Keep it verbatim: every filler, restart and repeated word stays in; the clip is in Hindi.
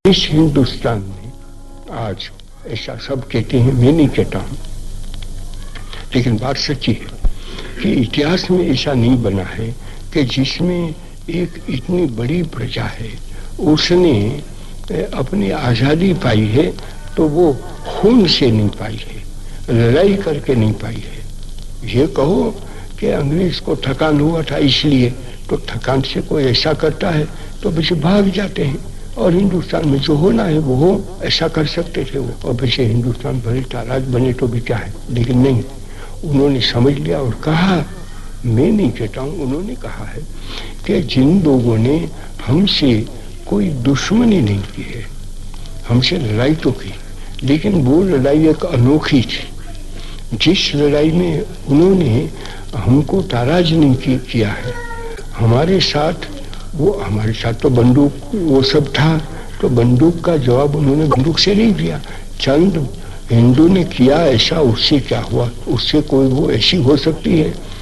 इस हिंदुस्तान में आज ऐसा सब कहते हैं, मैं नहीं कहता हूं, लेकिन बात सच्ची है कि इतिहास में ऐसा नहीं बना है कि जिसमें एक इतनी बड़ी प्रजा है उसने अपनी आज़ादी पाई है तो वो खून से नहीं पाई है, लड़ाई करके नहीं पाई है। ये कहो कि अंग्रेज को थकान हुआ था इसलिए, तो थकान से कोई ऐसा करता है तो बच्चे भाग जाते हैं, और हिंदुस्तान में जो होना है वो हो, ऐसा कर सकते थे वो, और बच्चे हिंदुस्तान भले ताराज बने तो भी क्या है, लेकिन नहीं, उन्होंने समझ लिया और कहा, मैं नहीं कहता हूँ, उन्होंने कहा है कि जिन लोगों ने हमसे कोई दुश्मनी नहीं की है, हमसे लड़ाई तो की, लेकिन वो लड़ाई एक अनोखी थी। जिस लड़ाई में उन्होंने हमको ताराज नहीं की, किया है, हमारे साथ वो हमारे साथ तो बंदूक वो सब था, तो बंदूक का जवाब उन्होंने बंदूक से नहीं दिया। चंद हिंदू ने किया ऐसा, उससे क्या हुआ, उससे कोई वो ऐसी हो सकती है